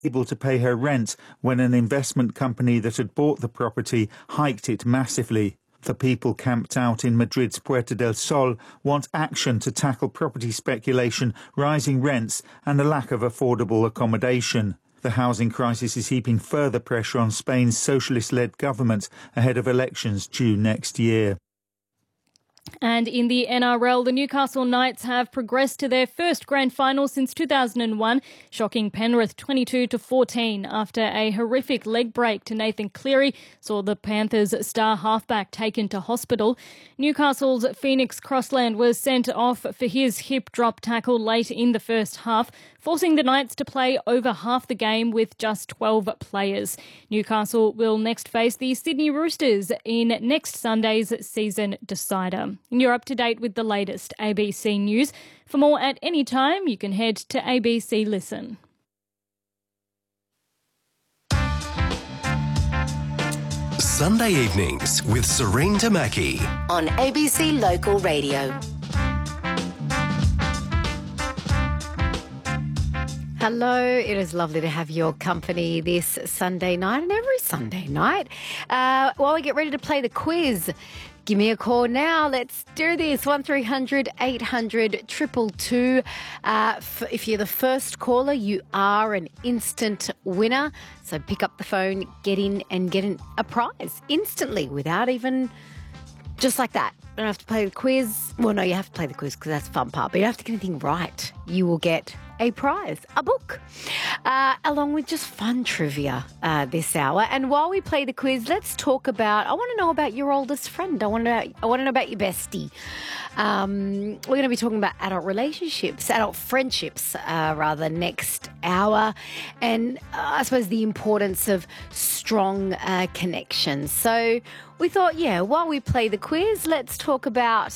able to pay her rent when an investment company that had bought the property hiked it massively. The people camped out in Madrid's Puerta del Sol want action to tackle property speculation, rising rents and a lack of affordable accommodation. The housing crisis is heaping further pressure on Spain's socialist-led government ahead of elections due next year. And in the NRL, the Newcastle Knights have progressed to their first grand final since 2001, shocking Penrith 22-14 after a horrific leg break to Nathan Cleary saw the Panthers' star halfback taken to hospital. Newcastle's Phoenix Crossland was sent off for his hip drop tackle late in the first half, forcing the Knights to play over half the game with just 12 players. Newcastle will next face the Sydney Roosters in next Sunday's season decider. You're up to date with the latest ABC News. For more at any time, you can head to ABC Listen. Sunday evenings with Serene Tamaki on ABC Local Radio. Hello, it is lovely to have your company this Sunday night and every Sunday night. While we get ready to play the quiz, give me a call now. Let's do this. 1300 800 222. If you're the first caller, you are an instant winner. So pick up the phone, get in and get a prize instantly without even just like that. You don't have to play the quiz. Well, no, you have to play the quiz because that's the fun part. But you don't have to get anything right. You will get a prize, a book, along with just fun trivia this hour. And while we play the quiz, let's talk about, I want to know about your oldest friend. I want to know about your bestie. We're going to be talking about adult relationships, adult friendships, next hour. And I suppose the importance of strong connections. So we thought, while we play the quiz, let's talk about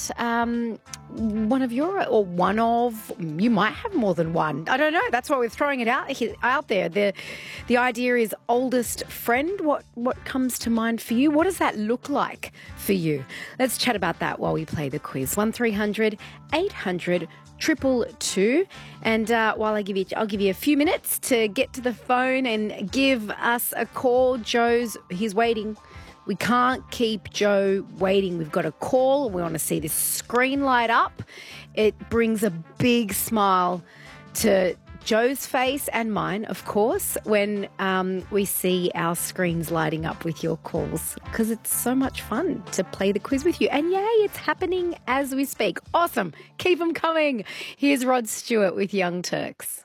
you might have more than one. I don't know. That's why we're throwing it out there. The idea is oldest friend. What comes to mind for you? What does that look like for you? Let's chat about that while we play the quiz. 1300 800 222. And while I'll give you a few minutes to get to the phone and give us a call. He's waiting. We can't keep Joe waiting. We've got a call. We want to see this screen light up. It brings a big smile to Joe's face and mine, of course, when we see our screens lighting up with your calls, because it's so much fun to play the quiz with you. And yay, it's happening as we speak. Awesome. Keep them coming. Here's Rod Stewart with Young Turks.